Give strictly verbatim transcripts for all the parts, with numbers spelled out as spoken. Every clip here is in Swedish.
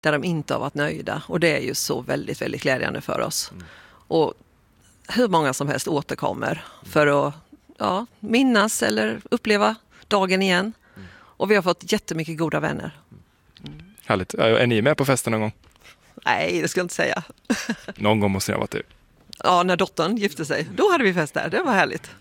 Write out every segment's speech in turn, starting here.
där de inte har varit nöjda. Och det är ju så väldigt, väldigt glädjande för oss. Mm. Och hur många som helst återkommer för att ja, minnas eller uppleva dagen igen. Mm. Och vi har fått jättemycket goda vänner. Mm. Härligt. Är ni med på festen någon gång? Nej, det ska jag inte säga. Någon gång måste jag ha varit det. Ja, när dottern gifte sig. Då hade vi fest där. Det var härligt.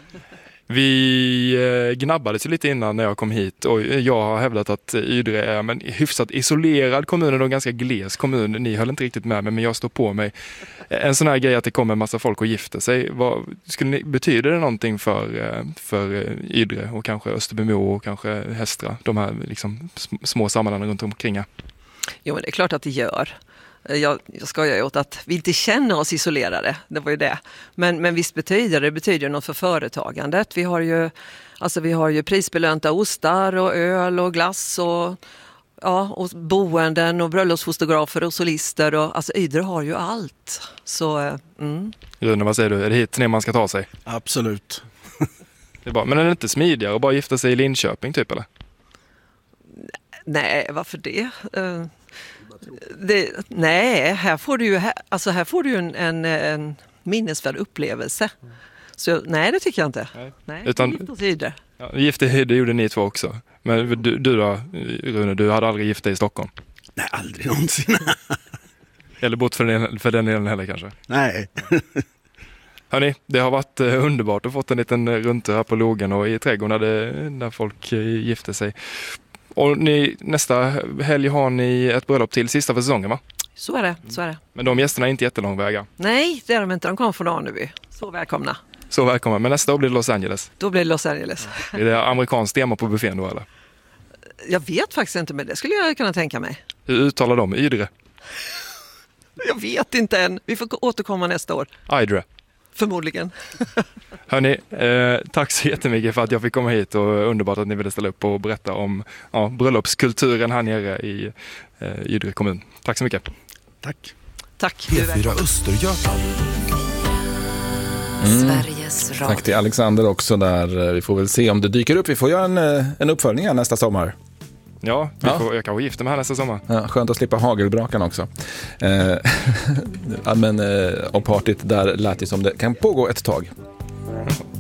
Vi gnabbades lite innan när jag kom hit och jag har hävdat att Ydre är en hyfsat isolerad kommun och en ganska gles kommun. Ni höll inte riktigt med mig, men jag står på mig. En sån här grej att det kommer en massa folk och gifter sig. Vad, skulle ni, betyder det någonting för, för Ydre och kanske Österbymo och kanske Hästra? De här liksom små sammanhangen runt omkring. Jo, men det är klart att det gör. Jag, jag skojar ju åt att vi inte känner oss isolerade, det var ju det. Men, men visst betyder det, betyder något för företagandet. Vi har ju, alltså vi har ju prisbelönta ostar och öl och glass och, ja, och boenden och bröllopsfotografer och solister. Och, alltså Ydre har ju allt. Så, mm. Rune, vad säger du? Är det hit ner man ska ta sig? Absolut. Det är bara, men är det inte smidigare att bara gifta sig i Linköping typ eller? Nej, varför det? Uh, Det, nej, här får du ju, här, alltså här får du ju en, en, en minnesvärd upplevelse. Så nej, det tycker jag inte. Nej, nej utan gifte ja, gifte det gjorde ni två också. Men du, du då, Rune, du hade aldrig gift dig i Stockholm? Nej, aldrig någonsin. Eller bott för den, för den delen heller kanske? Nej. Hörrni, det har varit underbart att fått en liten runt här på logen och i trädgården där, där folk gifte sig. Och ni, nästa helg har ni ett bröllop till sista för säsongen, va? Så är det, så är det. Men de gästerna är inte jättelångväga. Nej, det är de inte. De kommer från Aneby. Så välkomna. Så välkomna. Men nästa år blir det Los Angeles. Då blir det Los Angeles. Är det amerikanskt tema på buffén då, eller? Jag vet faktiskt inte, men det skulle jag kunna tänka mig. Hur uttalar de Ydre? Jag vet inte än. Vi får återkomma nästa år. Ydre. Förmodligen. Hörni, eh, tack så jättemycket för att jag fick komma hit och underbart att ni ville ställa upp och berätta om ja, bröllopskulturen här nere i eh, Ydre kommun. Tack så mycket. Tack. Tack. P fyra Östergötland. Mm. Sveriges Radio. Tack till Alexander också där. Vi får väl se om det dyker upp. Vi får göra en, en uppföljning här nästa sommar. Ja, vi ja. Får, jag kanske gifta mig här nästa sommar. Ja, skönt att slippa hagelbrakan också. Eh, men, eh, och partyt där lät det som det kan pågå ett tag.